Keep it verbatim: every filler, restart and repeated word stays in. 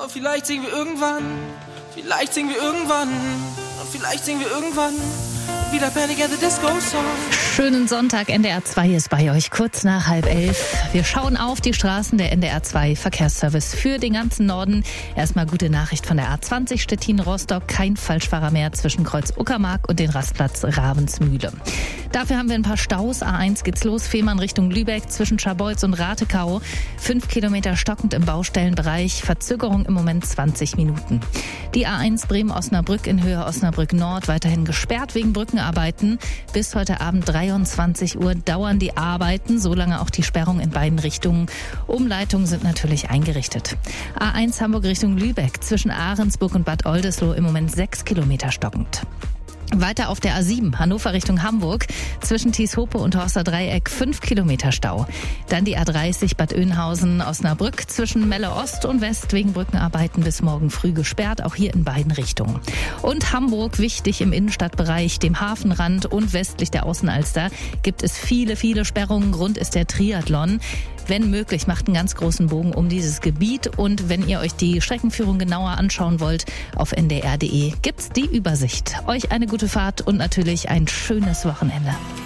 Oh, vielleicht singen wir irgendwann, vielleicht singen wir irgendwann, vielleicht singen wir irgendwann wieder Panic at the Disco Song. Schönen Sonntag, N D R zwei ist bei euch, kurz nach halb elf. Wir schauen auf die Straßen der N D R zwei Verkehrsservice für den ganzen Norden. Erstmal gute Nachricht von der A zwanzig Stettin-Rostock. Kein Falschfahrer mehr zwischen Kreuz Uckermark und den Rastplatz Ravensmühle. Dafür haben wir ein paar Staus. A eins geht's los, Fehmarn Richtung Lübeck zwischen Scharbeutz und Ratekau. Fünf Kilometer stockend im Baustellenbereich. Verzögerung im Moment zwanzig Minuten. Die A eins Bremen-Osnabrück in Höhe Osnabrück Nord weiterhin gesperrt wegen Brückenarbeiten. Bis heute Abend dreiundzwanzig Uhr dauern die Arbeiten, solange auch die Sperrung in beiden Richtungen. Umleitungen sind natürlich eingerichtet. A eins Hamburg Richtung Lübeck zwischen Ahrensburg und Bad Oldesloe im Moment sechs Kilometer stockend. Weiter auf der A sieben, Hannover Richtung Hamburg, zwischen Thieshope und Horster Dreieck fünf Kilometer Stau. Dann die A dreißig Bad Oeynhausen, Osnabrück, zwischen Melle Ost und West wegen Brückenarbeiten bis morgen früh gesperrt, auch hier in beiden Richtungen. Und Hamburg, wichtig im Innenstadtbereich, dem Hafenrand und westlich der Außenalster, gibt es viele, viele Sperrungen. Grund ist der Triathlon. Wenn möglich, macht einen ganz großen Bogen um dieses Gebiet. Und wenn ihr euch die Streckenführung genauer anschauen wollt, auf n d r punkt d e gibt's die Übersicht. Euch eine gute Fahrt und natürlich ein schönes Wochenende.